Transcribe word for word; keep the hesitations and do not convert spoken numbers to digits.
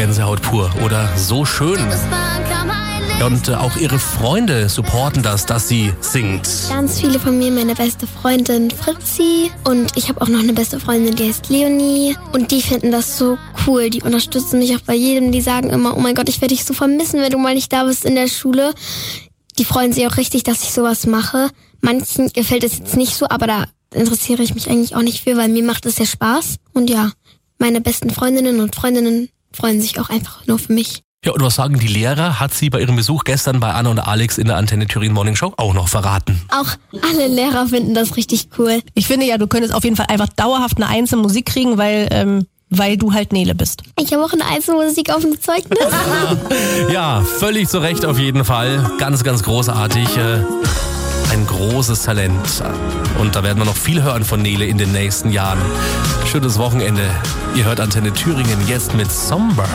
Gänsehaut pur oder so schön. Und äh, auch ihre Freunde supporten das, dass sie singt. Ganz viele von mir, meine beste Freundin Fritzi und ich habe auch noch eine beste Freundin, die heißt Leonie und die finden das so cool. Die unterstützen mich auch bei jedem, die sagen immer, oh mein Gott, ich werde dich so vermissen, wenn du mal nicht da bist in der Schule. Die freuen sich auch richtig, dass ich sowas mache. Manchen gefällt es jetzt nicht so, aber da interessiere ich mich eigentlich auch nicht für, weil mir macht es ja Spaß. Und ja, meine besten Freundinnen und Freundinnen freuen sich auch einfach nur für mich. Ja, und was sagen die Lehrer, hat sie bei ihrem Besuch gestern bei Anna und Alex in der Antenne Thüringen Morning Show auch noch verraten. Auch alle Lehrer finden das richtig cool. Ich finde ja, du könntest auf jeden Fall einfach dauerhaft eine Eins in Musik kriegen, weil, ähm, weil du halt Nele bist. Ich habe auch eine Eins in Musik auf dem Zeugnis. Ja, völlig zu Recht auf jeden Fall. Ganz, ganz großartig. Ein großes Talent. Und da werden wir noch viel hören von Nele in den nächsten Jahren. Schönes Wochenende. Ihr hört Antenne Thüringen jetzt mit Somber.